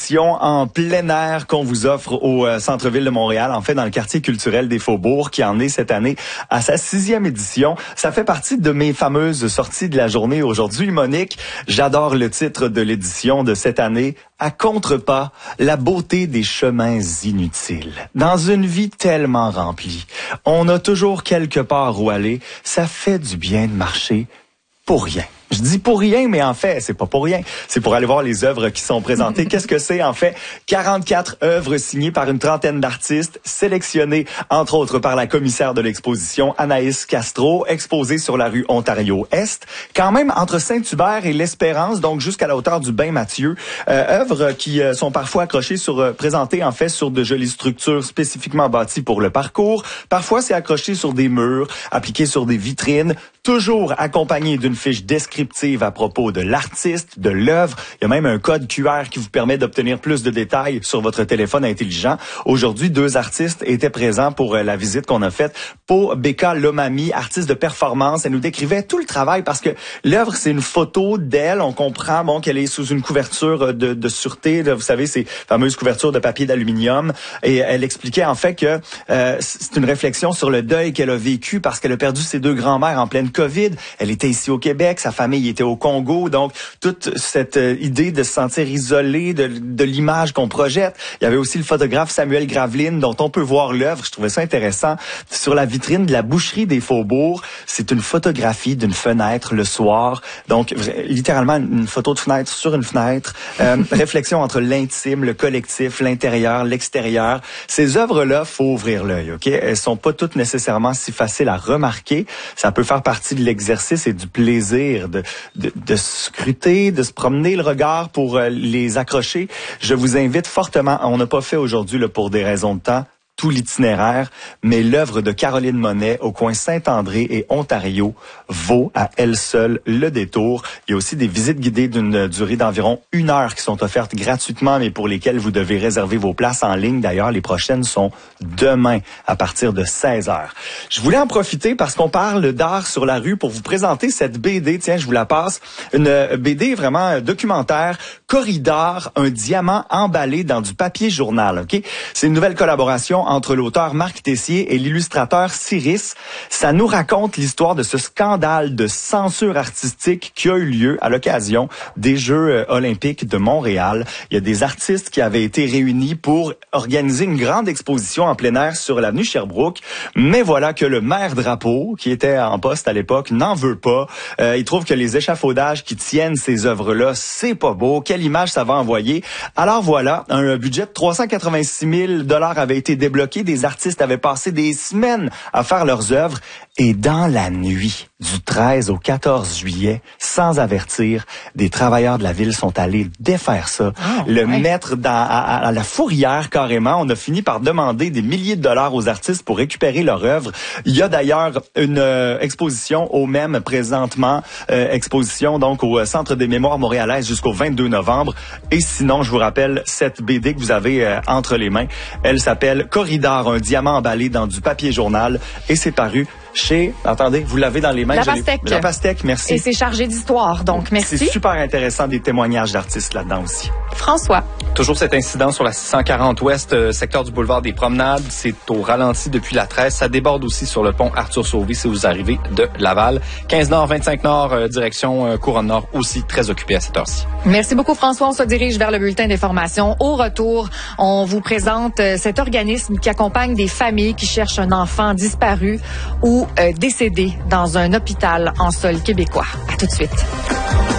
édition en plein air qu'on vous offre au centre-ville de Montréal, en fait dans le quartier culturel des Faubourgs, qui en est cette année à sa 6e édition. Ça fait partie de mes fameuses sorties de la journée aujourd'hui, Monique. J'adore le titre de l'édition de cette année, À contre-pas, la beauté des chemins inutiles. Dans une vie tellement remplie, on a toujours quelque part où aller. Ça fait du bien de marcher pour rien. Je dis pour rien, mais en fait, c'est pas pour rien. C'est pour aller voir les œuvres qui sont présentées. Qu'est-ce que c'est, en fait? 44 œuvres signées par une trentaine d'artistes, sélectionnées, entre autres, par la commissaire de l'exposition, Anaïs Castro, exposée sur la rue Ontario-Est, quand même entre Saint-Hubert et l'Espérance, donc jusqu'à la hauteur du Bain-Mathieu. Œuvres qui sont parfois accrochées présentées, en fait, sur de jolies structures spécifiquement bâties pour le parcours. Parfois, c'est accroché sur des murs, appliqué sur des vitrines, toujours accompagné d'une fiche descriptive à propos de l'artiste, de l'œuvre. Il y a même un code QR qui vous permet d'obtenir plus de détails sur votre téléphone intelligent. Aujourd'hui, 2 artistes étaient présents pour la visite qu'on a faite. Pour Becca Lomami, artiste de performance, elle nous décrivait tout le travail parce que l'œuvre, c'est une photo d'elle. On comprend qu'elle est sous une couverture de sûreté. Vous savez, ces fameuses couvertures de papier d'aluminium. Et elle expliquait en fait que c'est une réflexion sur le deuil qu'elle a vécu parce qu'elle a perdu ses 2 grands-mères en pleine COVID. Elle était ici au Québec, sa famille était au Congo, donc toute cette idée de se sentir isolé de l'image qu'on projette. Il y avait aussi le photographe Samuel Graveline, dont on peut voir l'œuvre. Je trouvais ça intéressant. Sur la vitrine de la boucherie des Faubourgs, c'est une photographie d'une fenêtre le soir. Donc, littéralement, une photo de fenêtre sur une fenêtre. Réflexion entre l'intime, le collectif, l'intérieur, l'extérieur. Ces œuvres-là, faut ouvrir l'œil, OK? Elles sont pas toutes nécessairement si faciles à remarquer. Ça peut faire partie de l'exercice et du plaisir de scruter, de se promener le regard pour les accrocher. Je vous invite fortement, on n'a pas fait aujourd'hui pour des raisons de temps, tout l'itinéraire, mais l'œuvre de Caroline Monet au coin Saint-André et Ontario vaut à elle seule le détour. Il y a aussi des visites guidées d'une durée d'environ 1 heure qui sont offertes gratuitement, mais pour lesquelles vous devez réserver vos places en ligne. D'ailleurs, les prochaines sont demain à partir de 16h. Je voulais en profiter parce qu'on parle d'art sur la rue pour vous présenter cette BD. Tiens, je vous la passe. Une BD vraiment documentaire, Corridor, un diamant emballé dans du papier journal. Ok, c'est une nouvelle collaboration entre l'auteur Marc Tessier et l'illustrateur Cyrus. Ça nous raconte l'histoire de ce scandale de censure artistique qui a eu lieu à l'occasion des Jeux olympiques de Montréal. Il y a des artistes qui avaient été réunis pour organiser une grande exposition en plein air sur l'avenue Sherbrooke. Mais voilà que le maire Drapeau, qui était en poste à l'époque, n'en veut pas. Il trouve que les échafaudages qui tiennent ces œuvres-là, c'est pas beau. Quelle image ça va envoyer? Alors voilà, un budget de 386 000 $ avait été débloqué. Des artistes avaient passé des semaines à faire leurs œuvres. Et dans la nuit du 13 au 14 juillet, sans avertir, des travailleurs de la ville sont allés défaire ça, mettre à la fourrière carrément. On a fini par demander des milliers de dollars aux artistes pour récupérer leur œuvre. Il y a d'ailleurs une exposition au même présentement, exposition donc au Centre des Mémoires montréalaises jusqu'au 22 novembre. Et sinon, je vous rappelle cette BD que vous avez entre les mains. Elle s'appelle Corridor, un diamant emballé dans du papier journal et c'est paru chez, attendez, vous l'avez dans les mains. La Pastèque. La Pastèque, merci. Et c'est chargé d'histoire, donc merci. C'est super intéressant, des témoignages d'artistes là-dedans aussi. François. Toujours cet incident sur la 640 Ouest, secteur du boulevard des Promenades. C'est au ralenti depuis la 13. Ça déborde aussi sur le pont Arthur-Sauvé si vous arrivez de Laval. 15 Nord, 25 Nord, direction Couronne Nord, aussi très occupé à cette heure-ci. Merci beaucoup, François. On se dirige vers le bulletin d'information. Au retour, on vous présente cet organisme qui accompagne des familles qui cherchent un enfant disparu ou décédé dans un hôpital en sol québécois. À tout de suite.